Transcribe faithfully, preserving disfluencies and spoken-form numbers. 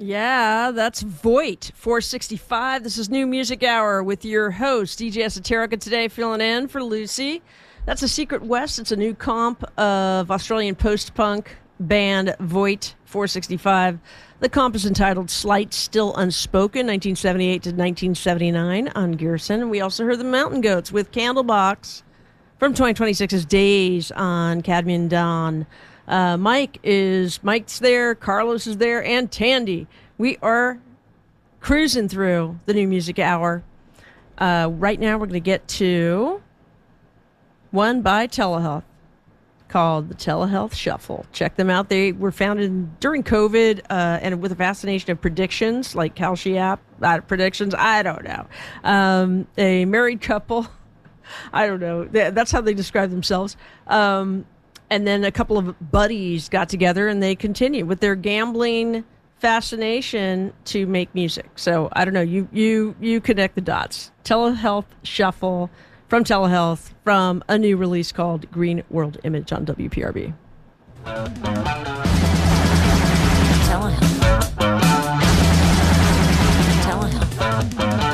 Yeah, that's Voight four sixty-five. This is New Music Hour with your host, D J Esoterica, today filling in for Lucy. That's a Secret West. It's a new comp of Australian post-punk band Voight four sixty-five. The comp is entitled Slight Still Unspoken, nineteen seventy-eight to nineteen seventy-nine on Gearson. We also heard the Mountain Goats with Candlebox from twenty twenty-six's Days on Cadmian Dawn. Uh, Mike is Mike's there, Carlos is there, and Tandy. We are cruising through the New Music Hour. Uh, right now, we're going to get to one by Telehealth called the Telehealth Shuffle. Check them out. They were founded during COVID uh, and with a fascination of predictions, like Kalshi app uh, predictions. I don't know. Um, a married couple. I don't know. That's how they describe themselves. Um, and then a couple of buddies got together and they continue with their gambling fascination to make music. So I don't know. You you you connect the dots. Telehealth Shuffle from Telehealth from a new release called Green World Image on W P R B.